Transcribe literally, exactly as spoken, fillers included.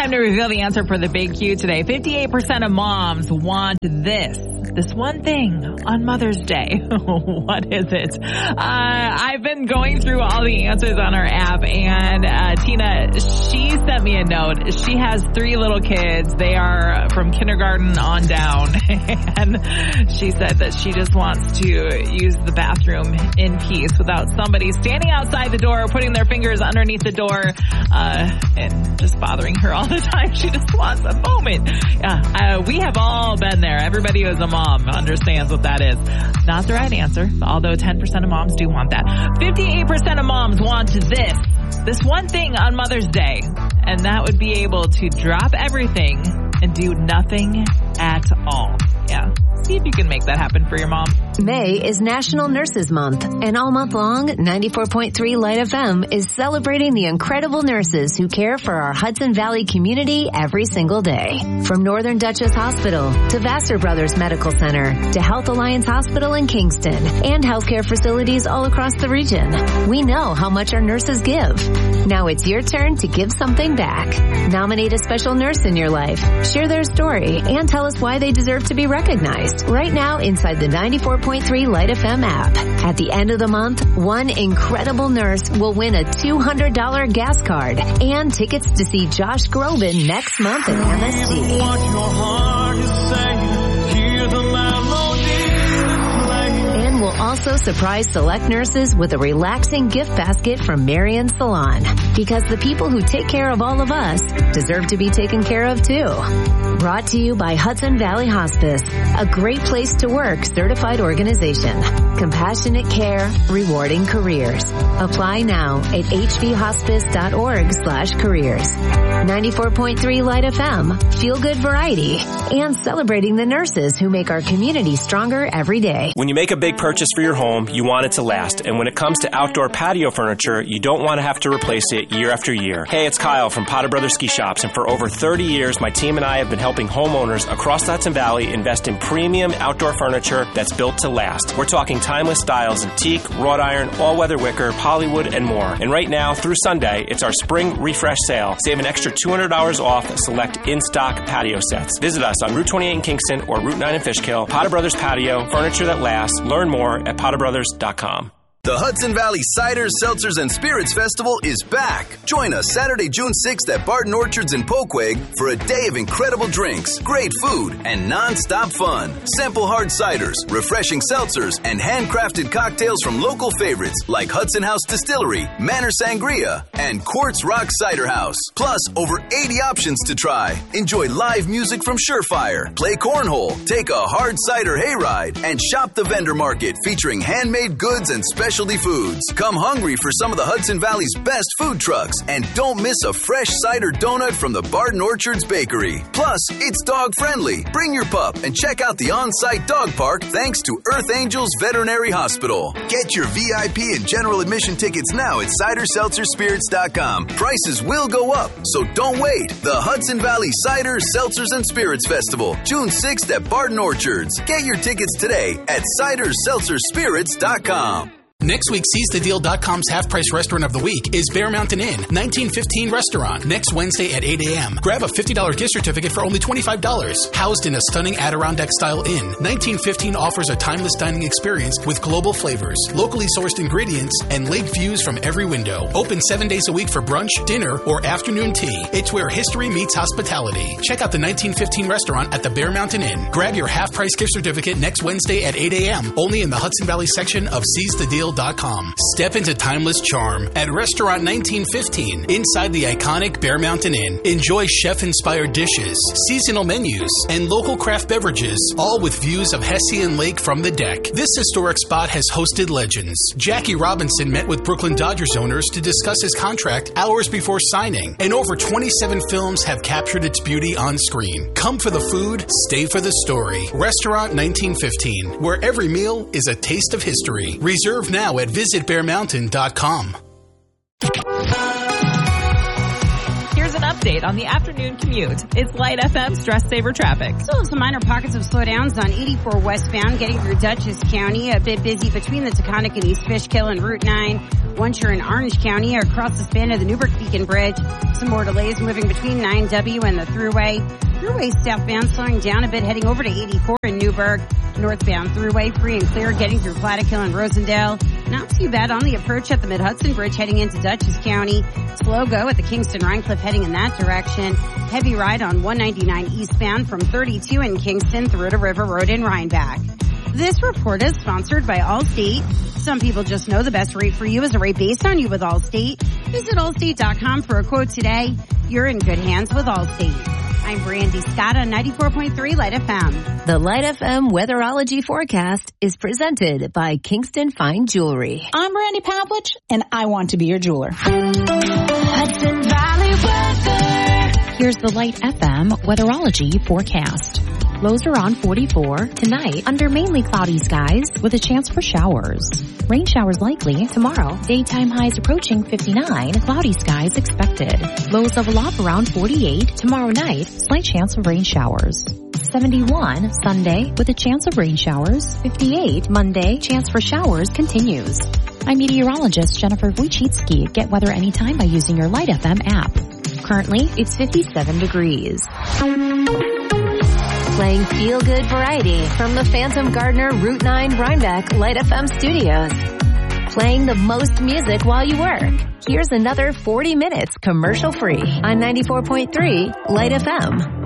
time to reveal the answer for the Big Q today. fifty-eight percent of moms want this. This one thing on Mother's Day. What is it? Uh, I've been going through all the answers on our app, and uh, Tina, she sent me a note. She has three little kids. They are from kindergarten on down, and she said that she just wants to use the bathroom in peace without somebody standing outside the door, putting their fingers underneath the door, uh, and just bothering her all the time. She just wants a moment. Yeah, uh, we have all been there. Everybody who is a mom understands what that is. Not the right answer, although ten percent of moms do want that. fifty-eight percent of moms want this. This one thing on Mother's Day. And that would be able to drop everything and do nothing at all. Yeah. See if you can make that happen for your mom. May is National Nurses Month, and all month long, ninety-four point three Light F M is celebrating the incredible nurses who care for our Hudson Valley community every single day. From Northern Dutchess Hospital to Vassar Brothers Medical Center to Health Alliance Hospital in Kingston and healthcare facilities all across the region. We know how much our nurses give. Now it's your turn to give something back. Nominate a special nurse in your life, share their story, and tell us why they deserve to be recognized right now inside the ninety-four point three Light F M app. At the end of the month, one incredible nurse will win a two hundred dollars gas card and tickets to see Josh Groban next month at M S D. And we'll also surprise select nurses with a relaxing gift basket from Marion Salon. Because the people who take care of all of us deserve to be taken care of too. Brought to you by Hudson Valley Hospice, a great place to work certified organization. Compassionate care, rewarding careers. Apply now at hvhospice.org slash careers. ninety-four point three Light F M, feel good variety, and celebrating the nurses who make our community stronger every day. When you make a big purchase for your home, you want it to last. And when it comes to outdoor patio furniture, you don't want to have to replace it year after year. Hey, it's Kyle from Potter Brothers Ski Shops, and for over thirty years, my team and I have been helping homeowners across the Hudson Valley invest in premium outdoor furniture that's built to last. We're talking timeless styles in teak, wrought iron, all-weather wicker, polywood, and more. And right now, through Sunday, it's our spring refresh sale. Save an extra two hundred dollars off select in-stock patio sets. Visit us on Route twenty-eight in Kingston or Route nine in Fishkill. Potter Brothers Patio, furniture that lasts. Learn more at potter brothers dot com. The Hudson Valley Ciders, Seltzers, and Spirits Festival is back. Join us Saturday, June sixth at Barton Orchards in Poquag for a day of incredible drinks, great food, and non-stop fun. Sample hard ciders, refreshing seltzers, and handcrafted cocktails from local favorites like Hudson House Distillery, Manor Sangria, and Quartz Rock Cider House. Plus, over eighty options to try. Enjoy live music from Surefire, play cornhole, take a hard cider hayride, and shop the vendor market featuring handmade goods and special Specialty foods. Come hungry for some of the Hudson Valley's best food trucks, and don't miss a fresh cider donut from the Barton Orchards Bakery. Plus, it's dog friendly. Bring your pup and check out the on-site dog park thanks to Earth Angels Veterinary Hospital. Get your V I P and general admission tickets now at cider seltzer spirits dot com. Prices will go up, so don't wait. The Hudson Valley Cider, Seltzers, and Spirits Festival, June sixth at Barton Orchards. Get your tickets today at cider seltzer spirits dot com. Next week, seize the deal dot com's half-price restaurant of the week is Bear Mountain Inn, nineteen fifteen Restaurant, next Wednesday at eight a.m. Grab a fifty dollars gift certificate for only twenty-five dollars. Housed in a stunning Adirondack-style inn, nineteen fifteen offers a timeless dining experience with global flavors, locally sourced ingredients, and lake views from every window. Open seven days a week for brunch, dinner, or afternoon tea. It's where history meets hospitality. Check out the nineteen fifteen Restaurant at the Bear Mountain Inn. Grab your half-price gift certificate next Wednesday at eight a.m. only in the Hudson Valley section of seize the deal dot com. Step into timeless charm at Restaurant nineteen fifteen inside the iconic Bear Mountain Inn. Enjoy chef-inspired dishes, seasonal menus, and local craft beverages, all with views of Hessian Lake from the deck. This historic spot has hosted legends. Jackie Robinson met with Brooklyn Dodgers owners to discuss his contract hours before signing, and over twenty-seven films have captured its beauty on screen. Come for the food, stay for the story. Restaurant nineteen fifteen, where every meal is a taste of history. Reserve now at visit bear mountain dot com. Here's an update on the afternoon commute. It's Light F M Stress Saver Traffic. Still have some minor pockets of slowdowns on eighty-four westbound, getting through Dutchess County. A bit busy between the Taconic and East Fishkill and Route nine. Once you're in Orange County, across the span of the Newburgh Beacon Bridge. Some more delays moving between nine W and the Thruway. Thruway southbound slowing down a bit, heading over to eighty-four in Newburgh. Northbound Thruway free and clear, getting through Plattekill and Rosendale. Not too bad on the approach at the Mid-Hudson Bridge, heading into Dutchess County. Slow go at the Kingston-Rhinecliff, heading in that direction. Heavy ride on one ninety-nine eastbound from thirty-two in Kingston through to River Road in Rhinebeck. This report is sponsored by Allstate. Some people just know the best rate for you is a rate based on you with Allstate. Visit allstate dot com for a quote today. You're in good hands with Allstate. I'm Brandy Scott on ninety-four point three Light F M. The Light F M weatherology forecast is presented by Kingston Fine Jewelry. I'm Brandy Pavlich, and I want to be your jeweler. Hudson Valley weather. Here's the Light F M weatherology forecast. Lows around forty-four. Tonight, under mainly cloudy skies with a chance for showers. Rain showers likely. Tomorrow, daytime highs approaching fifty-nine. Cloudy skies expected. Lows level off around forty-eight. Tomorrow night, slight chance of rain showers. seventy-one Sunday with a chance of rain showers. fifty-eight Monday, chance for showers continues. I'm meteorologist Jennifer Wojcicki. Get weather anytime by using your Light F M app. Currently, It's fifty-seven degrees. Playing feel-good variety from the Phantom Gardener Route nine Rhinebeck Light F M studios. Playing the most music while you work. Here's another forty minutes commercial-free on ninety-four point three Light F M.